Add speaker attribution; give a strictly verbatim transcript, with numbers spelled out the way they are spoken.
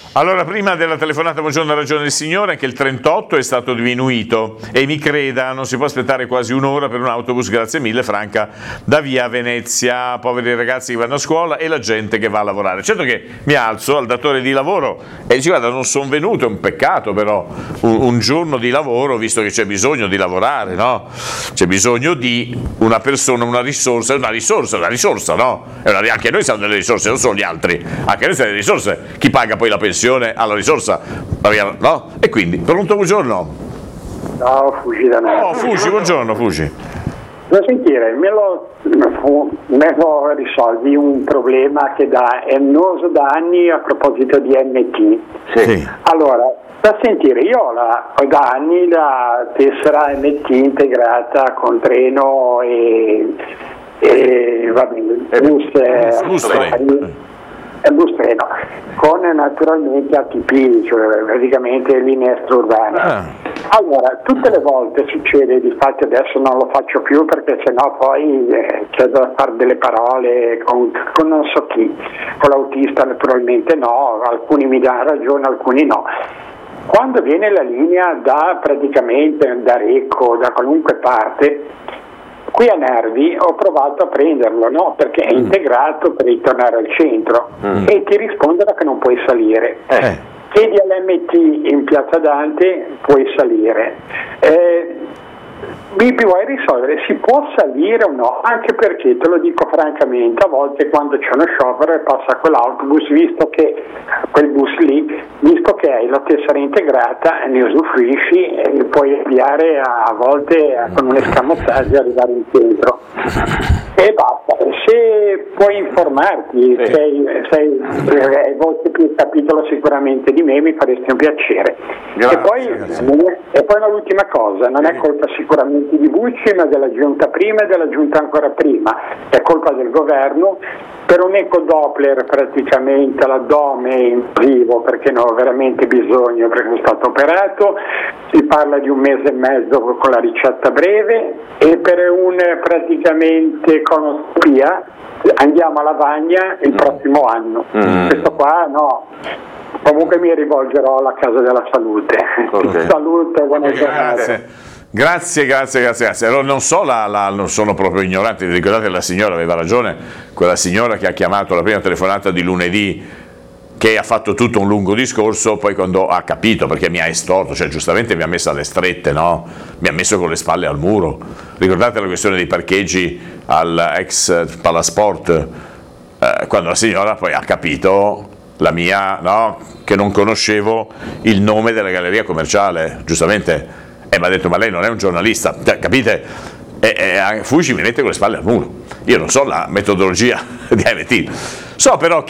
Speaker 1: Allora, prima della telefonata, buongiorno, ha ragione il signore, anche il trentotto è stato diminuito e mi creda, non si può aspettare quasi un'ora per un autobus, grazie mille Franca, da via Venezia, poveri ragazzi che vanno a scuola e la gente che va a lavorare. Certo che mi alzo al datore di lavoro e dico, guarda, non sono venuto, è un peccato però, un, un giorno di lavoro, visto che c'è bisogno di lavorare, no? C'è bisogno di una persona, una risorsa, una risorsa, una risorsa, no? È una, anche noi siamo delle risorse, non solo gli altri, anche noi siamo delle risorse, chi paga poi la pensione alla risorsa, no? E quindi, pronto, buongiorno.
Speaker 2: No, Fugi da me.
Speaker 1: Oh, Fugi, buongiorno, Fugi.
Speaker 2: Da sentire, me lo, me lo risolvi un problema che da, è annoso da anni a proposito di M T.
Speaker 1: Sì.
Speaker 2: Allora, da sentire, io ho, la, ho da anni la tessera M T integrata con treno e, e va bene, bus, eh,
Speaker 1: bus treno.
Speaker 2: È bus treno, con naturalmente A T P, cioè praticamente linee extraurbane. Ah. Allora, tutte le volte succede, difatti adesso non lo faccio più perché sennò poi eh, c'è da fare delle parole con, con non so chi, con l'autista naturalmente no, alcuni mi danno ragione, alcuni no. Quando viene la linea da praticamente da Recco, da qualunque parte, qui a Nervi ho provato a prenderlo, no? Perché è integrato per ritornare al centro mm. e ti rispondono che non puoi salire. Eh. Chiedi all'M T in Piazza Dante, puoi salire. Eh, mi vuoi risolvere, si può salire o no? Anche perché, te lo dico francamente, a volte quando c'è uno sciopero e passa quell'autobus, visto che quel bus lì, visto che hai la tessera integrata, ne usufruisci e puoi avviare a, a volte a, con un escamotaggio arrivare in centro. E basta, se puoi informarti, sì. sei, sei, hai volte più capitolo sicuramente di me, mi faresti un piacere. Grazie, e, poi, e poi l'ultima cosa, non è colpa sicuramente di Bucci, ma della giunta prima e della giunta ancora prima, è colpa del governo. Per un ecodoppler praticamente all'addome invasivo, perché ne ho veramente bisogno perché sono stato operato, si parla di un mese e mezzo con la ricetta breve, e per un praticamente conoscopia andiamo a Lavagna il prossimo anno. Mm. Questo qua no. Comunque mi rivolgerò alla Casa della Salute. Okay. Salute, buona giornata.
Speaker 1: Grazie, grazie, grazie, grazie. Allora, non so, la, la, non sono proprio ignorante, vi ricordate che la signora aveva ragione, quella signora che ha chiamato la prima telefonata di lunedì, che ha fatto tutto un lungo discorso, poi quando ha capito, perché mi ha estorto, cioè giustamente mi ha messo alle strette, no? Mi ha messo con le spalle al muro. Ricordate la questione dei parcheggi all'ex Palasport, eh, quando la signora poi ha capito la mia, no? Che non conoscevo il nome della galleria commerciale, giustamente. E mi ha detto, ma lei non è un giornalista, cioè, capite? E, e Fuji mi mette con le spalle al muro. Io non so la metodologia di M T, so però che